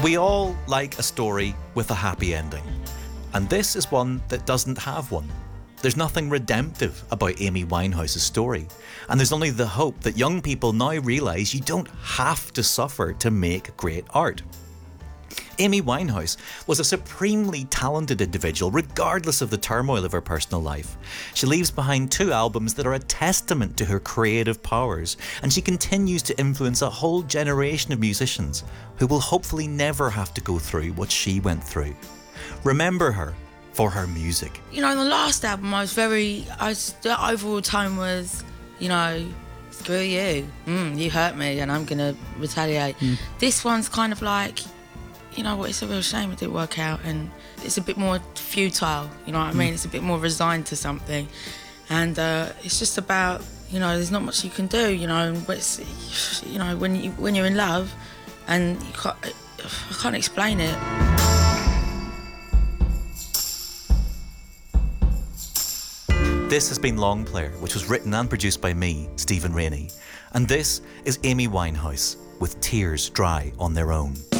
We all like a story with a happy ending, and this is one that doesn't have one. There's nothing redemptive about Amy Winehouse's story, and there's only the hope that young people now realise you don't have to suffer to make great art. Amy Winehouse was a supremely talented individual regardless of the turmoil of her personal life. She leaves behind 2 albums that are a testament to her creative powers, and she continues to influence a whole generation of musicians who will hopefully never have to go through what she went through. Remember her for her music. You know, on the last album the overall tone was, you know, screw you, you hurt me and I'm gonna retaliate. This one's kind of like, you know what, it's a real shame it didn't work out, and it's a bit more futile, you know what I mean? It's a bit more resigned to something, and it's just about, you know, there's not much you can do, you know, but it's, you know, when you're in love, and I can't explain it. This has been Long Player, which was written and produced by me, Stephen Rainey, and this is Amy Winehouse with Tears Dry on Their Own.